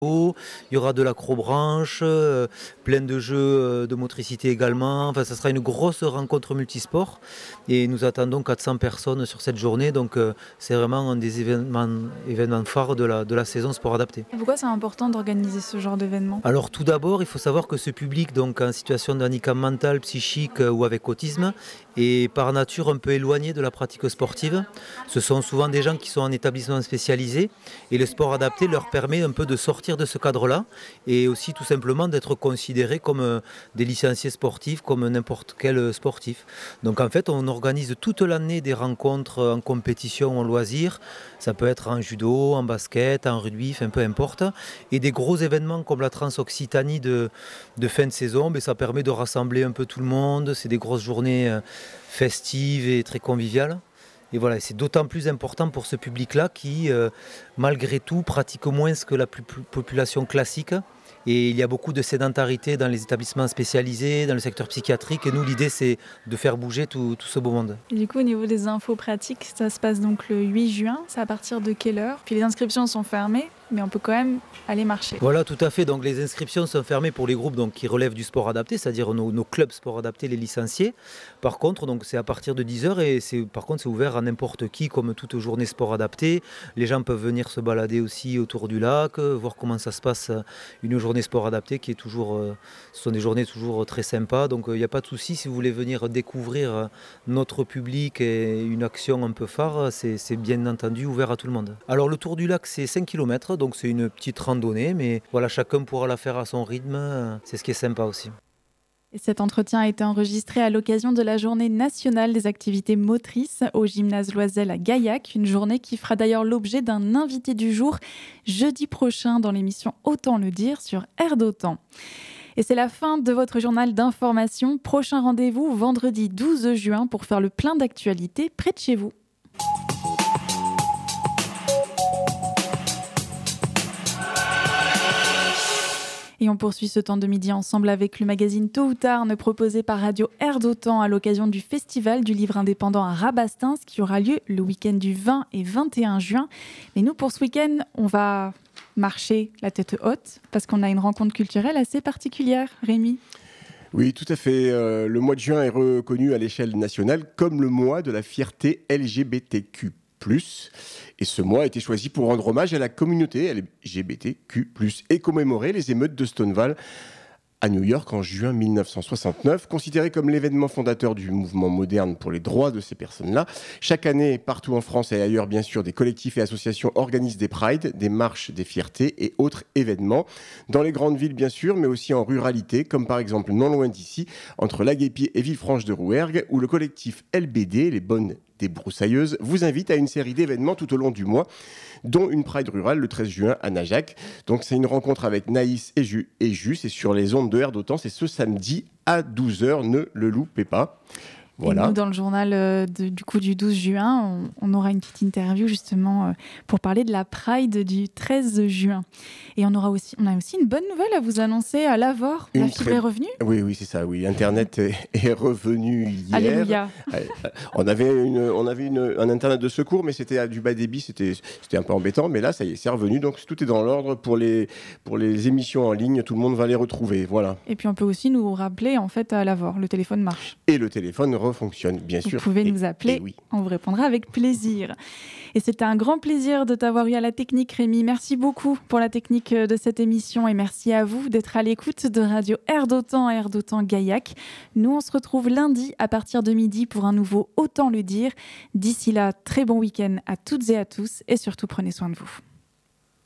il y aura de l'acrobranche, plein de jeux de motricité également. Enfin, ça sera une grosse rencontre multisport et nous attendons 400 personnes sur cette journée. Donc, c'est vraiment un des événements phares de la saison sport adapté. Pourquoi c'est important d'organiser ce genre d'événement? Alors tout d'abord, il faut savoir que ce public, donc en situation de handicap mental, psychique ou avec autisme, est par nature un peu éloigné de la pratique sportive. Ce sont souvent des gens qui sont en établissement spécialisé et le sport adapté leur permet un peu de sortir de ce cadre-là et aussi tout simplement d'être considérés comme des licenciés sportifs, comme n'importe quel sportif. Donc en fait, on organise toute l'année des rencontres en compétition, en loisirs. Ça peut être en judo, en basket, en rugby, enfin peu importe. Et des gros événements comme la Transoccitanie de fin de saison, ça permet de rassembler un peu tout le monde. C'est des grosses journées festives et très conviviales. Et voilà, c'est d'autant plus important pour ce public-là qui, malgré tout, pratique moins que la population classique. Et il y a beaucoup de sédentarité dans les établissements spécialisés, dans le secteur psychiatrique. Et nous, l'idée, c'est de faire bouger tout ce beau monde. Et du coup, au niveau des infos pratiques, ça se passe donc le 8 juin. C'est à partir de quelle heure? Puis les inscriptions sont fermées, mais on peut quand même aller marcher. Voilà, tout à fait. Donc les inscriptions sont fermées pour les groupes donc, qui relèvent du sport adapté, c'est-à-dire nos clubs sport adapté, les licenciés. Par contre, donc, c'est à partir de 10h et c'est ouvert à n'importe qui, comme toute journée sport adapté. Les gens peuvent venir se balader aussi autour du lac, voir comment ça se passe une journée sport adapté qui est toujours, ce sont des journées toujours très sympas. Donc il n'y a pas de souci si vous voulez venir découvrir notre public et une action un peu phare, c'est bien entendu ouvert à tout le monde. Alors le tour du lac, c'est 5 km, donc c'est une petite randonnée, mais voilà, chacun pourra la faire à son rythme, c'est ce qui est sympa aussi. Et cet entretien a été enregistré à l'occasion de la journée nationale des activités motrices au gymnase Loisel à Gaillac, une journée qui fera d'ailleurs l'objet d'un invité du jour jeudi prochain dans l'émission Autant le dire sur Air d'Autant. Et c'est la fin de votre journal d'information. Prochain rendez-vous vendredi 12 juin pour faire le plein d'actualités près de chez vous. Et on poursuit ce temps de midi ensemble avec le magazine Tôt ou Tard, proposé par Radio Air d'Autant à l'occasion du Festival du livre indépendant à Rabastens qui aura lieu le week-end du 20 et 21 juin. Mais nous, pour ce week-end, on va marcher la tête haute parce qu'on a une rencontre culturelle assez particulière. Rémi ? Oui, tout à fait. Le mois de juin est reconnu à l'échelle nationale comme le mois de la fierté LGBTQ+. Et ce mois a été choisi pour rendre hommage à la communauté LGBTQ+, et commémorer les émeutes de Stonewall à New York en juin 1969, considéré comme l'événement fondateur du mouvement moderne pour les droits de ces personnes-là. Chaque année, partout en France et ailleurs, bien sûr, des collectifs et associations organisent des prides, des marches des fiertés et autres événements. Dans les grandes villes, bien sûr, mais aussi en ruralité, comme par exemple non loin d'ici, entre Laguépier et Villefranche-de-Rouergue, où le collectif LBD, les Bonnes Débroussailleuses, vous invite à une série d'événements tout au long du mois, dont une Pride rurale le 13 juin à Najac. Donc c'est une rencontre avec Naïs et Jus, c'est sur les ondes de Air d'Autant, c'est ce samedi à 12h, ne le loupez pas. Voilà. Et nous, dans le journal du 12 juin, on aura une petite interview justement pour parler de la Pride du 13 juin. Et on a aussi une bonne nouvelle à vous annoncer à Lavore. La fibre est revenue ? Oui, c'est ça. Oui, Internet est revenu hier. Alléluia. On avait un Internet de secours, mais c'était à du bas débit. C'était un peu embêtant, mais là, ça y est, c'est revenu. Donc tout est dans l'ordre pour les émissions en ligne. Tout le monde va les retrouver. Voilà. Et puis on peut aussi nous rappeler en fait à Lavore. Le téléphone marche. Et le téléphone fonctionne, bien sûr. Vous pouvez nous appeler, oui. On vous répondra avec plaisir. Et c'était un grand plaisir de t'avoir eu à la technique, Rémi. Merci beaucoup pour la technique de cette émission et merci à vous d'être à l'écoute de Radio Air d'Autant Gaillac. Nous, on se retrouve lundi à partir de midi pour un nouveau Autant le dire. D'ici là, très bon week-end à toutes et à tous et surtout prenez soin de vous.